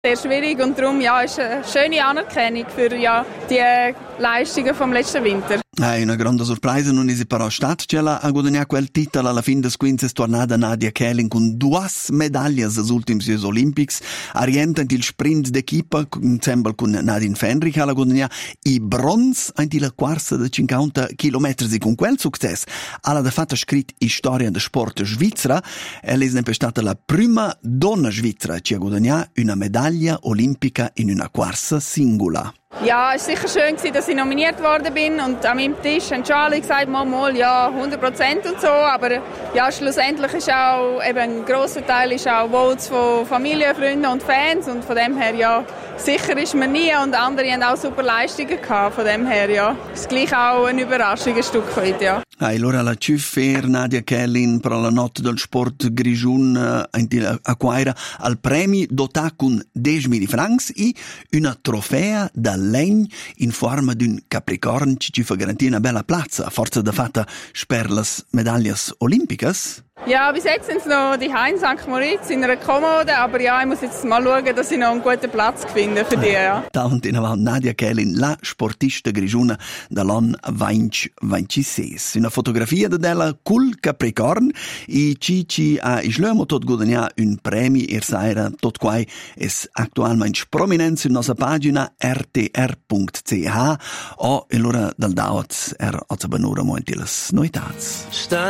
Sehr schwierig und darum ist eine schöne Anerkennung für die Leistungen vom letzten Winter. Una grande sorpresa non è però stata, c'è la guadagnare quel titolo alla fine delle quinze tornata Nadia Kehlin con 2 medaglie agli ultimi Jeux Olympics, orientando il sprint d'equipa insieme con Nadine Fenrich alla guadagnare i bronze anche la corsa di 50 km e con quel successo alla da fatta scritto storia del sport svizzera, ella è sempre stata la prima donna svizzera che ha guadagnato una medaglia olimpica in una corsa singola. Ja, es war sicher schön, dass ich nominiert worden bin und an meinem Tisch haben schon alle gesagt, mal, 100% und so, aber schlussendlich ist auch eben ein grosser Teil ist auch Votes von Familie, Freunden und Fans und von dem her, sicher ist man nie und andere haben auch super Leistungen gehabt, von dem her, ist gleich auch eine Überraschung ein Stück weit, ja. Allora la ciuffer Nadia Kehlin per la notte del sport grigiun acquaira al premi dotà con 10.000 francs e una trofea da legno in forma d'un capricorn ci fa garantire una bella plazza a forza da fatta per le medaglie olimpicas. Ja, bis jetzt sind es noch die in St. Moritz in einer Kommode, aber ich muss jetzt mal schauen, dass ich noch einen guten Platz finde für die. Ja. Tant in avanti Nadia Kehlin, la sportista grigiuna dall'anno 2026. Una fotografia della col Capricorn e ci ha islamo tot guadagnato un premio sera tot quai es attualmente prominenza in nostra pagina rtr.ch o allora dal daot a benora moenti les noitats.